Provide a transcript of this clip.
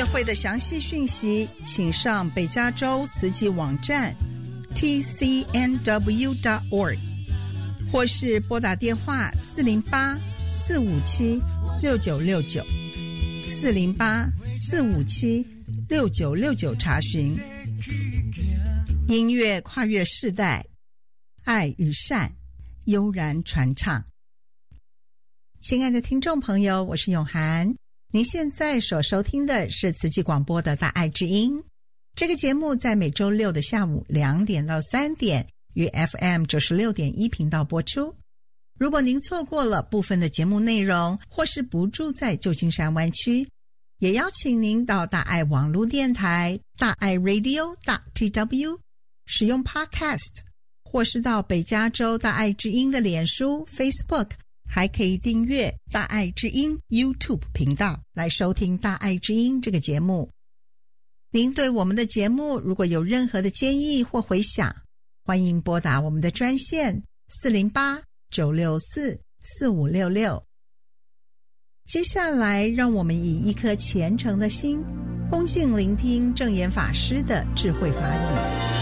乐会的详细讯息，请上北加州慈济网站 tcnw.org 或是拨打电话408-457-6969 408-457-6969查询。音乐跨越世代，爱与善悠然传唱。亲爱的听众朋友，我是永涵，您现在所收听的是慈济广播的大爱之音。这个节目在每周六的下午2点到3点于 FM96.1 频道播出。如果您错过了部分的节目内容，或是不住在旧金山湾区，也邀请您到大爱网络电台大爱 radio.tw 使用 Podcast， 或是到北加州大爱之音的脸书 Facebook， 还可以订阅大爱之音 YouTube 频道来收听大爱之音这个节目。您对我们的节目如果有任何的建议或回响，欢迎拨打我们的专线408-964-4566。接下来让我们以一颗虔诚的心，恭敬聆听证严法师的智慧法语。